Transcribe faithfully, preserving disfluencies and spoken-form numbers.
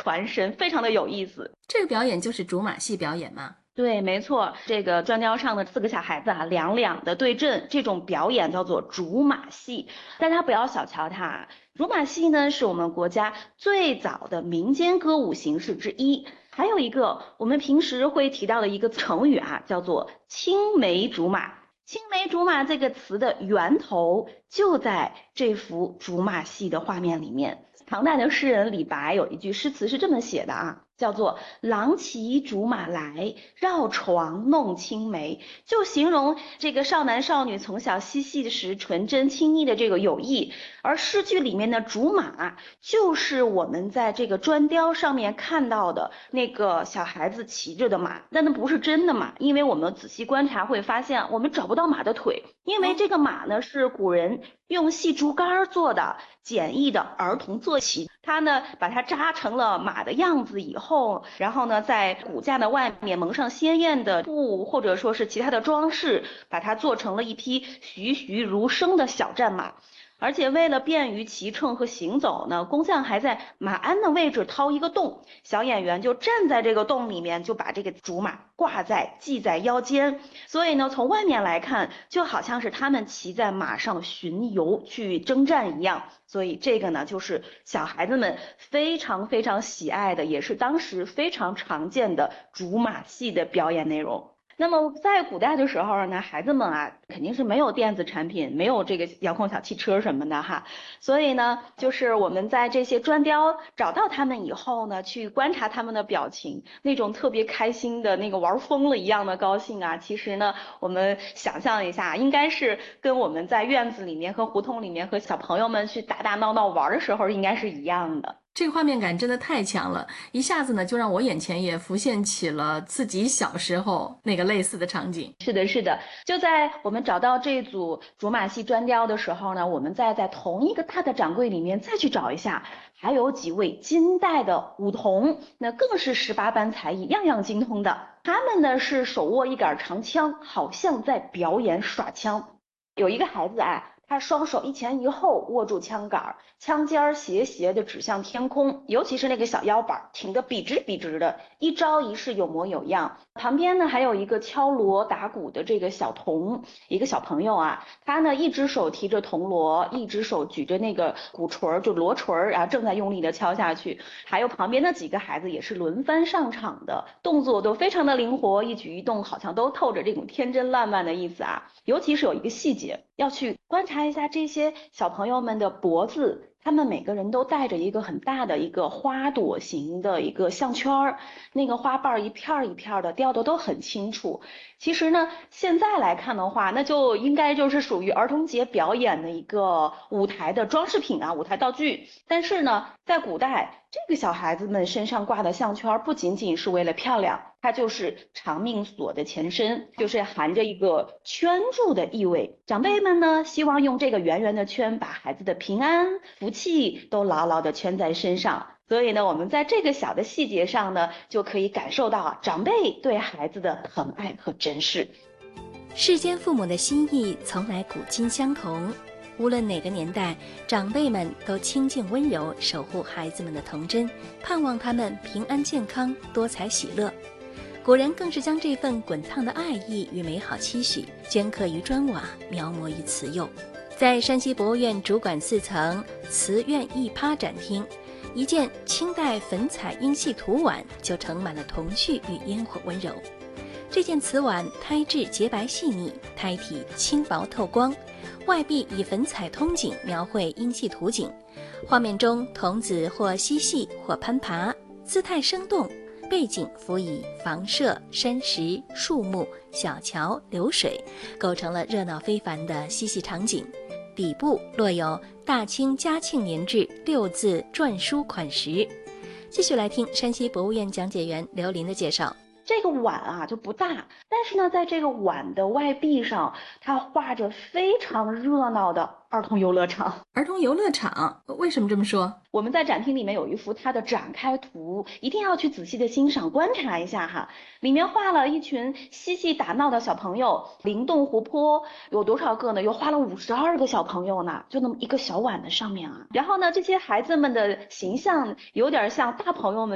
传神，非常的有意思。 这个表演就是竹马戏表演吗？ 对，没错，这个砖雕上的四个小孩子啊，两两的对阵，这种表演叫做竹马戏。大家不要小瞧它，竹马戏呢是我们国家最早的民间歌舞形式之一。还有一个我们平时会提到的一个成语啊，叫做青梅竹马。青梅竹马这个词的源头就在这幅竹马戏的画面里面。唐代的诗人李白有一句诗词是这么写的啊，叫做郎骑竹马来，绕床弄青梅，就形容这个少男少女从小嬉戏时纯真亲昵的这个友谊。而诗句里面的竹马，就是我们在这个砖雕上面看到的那个小孩子骑着的马，但那不是真的马，因为我们仔细观察会发现，我们找不到马的腿，因为这个马呢是古人用细竹竿做的简易的儿童坐骑，它呢把它扎成了马的样子以后，然后呢在骨架的外面蒙上鲜艳的布或者说是其他的装饰，把它做成了一匹栩栩如生的小战马。而且为了便于骑乘和行走呢，工匠还在马鞍的位置掏一个洞，小演员就站在这个洞里面，就把这个竹马挂在系在腰间。所以呢，从外面来看，就好像是他们骑在马上巡游去征战一样。所以这个呢，就是小孩子们非常非常喜爱的，也是当时非常常见的竹马戏的表演内容。那么在古代的时候呢，孩子们啊肯定是没有电子产品，没有这个遥控小汽车什么的哈，所以呢，就是我们在这些砖雕找到他们以后呢，去观察他们的表情，那种特别开心的那个玩疯了一样的高兴啊，其实呢，我们想象一下，应该是跟我们在院子里面和胡同里面和小朋友们去打打闹闹玩的时候应该是一样的。 这个画面感真的太强了，一下子呢就让我眼前也浮现起了自己小时候那个类似的场景。 是的，是的，就在我们找到这组竹马戏砖雕的时候呢，我们再在同一个大的展柜里面再去找一下，还有几位金代的舞童，那更是十八般才艺，样样精通的。他们呢是手握一杆长枪，好像在表演耍枪。有一个孩子啊，他双手一前一后握住枪杆，枪尖斜斜的指向天空，尤其是那个小腰板挺得笔直笔直的，一招一式有模有样。旁边呢还有一个敲锣打鼓的这个小童，一个小朋友啊，他呢一只手提着铜锣，一只手举着那个鼓槌就锣槌儿，然后正在用力的敲下去。还有旁边的几个孩子也是轮番上场的，动作都非常的灵活，一举一动好像都透着这种天真烂漫的意思啊。尤其是有一个细节，要去观察一下这些小朋友们的脖子，他们每个人都戴着一个很大的一个花朵形的一个项圈儿，那个花瓣一片一片的雕的都很清楚。其实呢，现在来看的话，那就应该就是属于儿童节表演的一个舞台的装饰品啊，舞台道具。但是呢，在古代，这个小孩子们身上挂的项圈不仅仅是为了漂亮，它就是长命锁的前身，就是含着一个圈住的意味。长辈们呢，希望用这个圆圆的圈把孩子的平安、福气都牢牢的圈在身上。所以呢，我们在这个小的细节上呢，就可以感受到长辈对孩子的疼爱和珍视。 世间父母的心意从来古今相同，无论哪个年代，长辈们都清静温柔，守护孩子们的童真，盼望他们平安健康，多彩喜乐。古人更是将这份滚烫的爱意与美好期许镌刻于砖瓦，描摹于瓷釉。在山西博物院主管四层瓷院一趴展厅，一件清代粉彩英系图碗就盛满了童趣与烟火温柔。这件瓷碗胎质洁白细腻，胎体轻薄透光，外壁以粉彩通景描绘英系图景，画面中童子或嬉戏或攀爬，姿态生动，背景辅以房舍、山石、树木、小桥、流水，构成了热闹非凡的嬉戏场景。底部落有大清嘉庆年制六字篆书款识。继续来听山西博物院讲解员刘琳的介绍。 这个碗啊就不大，但是呢，在这个碗的外壁上，它画着非常热闹的儿童游乐场。 儿童游乐场，为什么这么说？ 我们在展厅里面有一幅它的展开图，一定要去仔细的欣赏观察一下哈。里面画了一群嬉戏打闹的小朋友，灵动活泼，有多少个呢？又画了五十二个小朋友呢，就那么一个小碗的上面啊。然后呢，这些孩子们的形象有点像大朋友们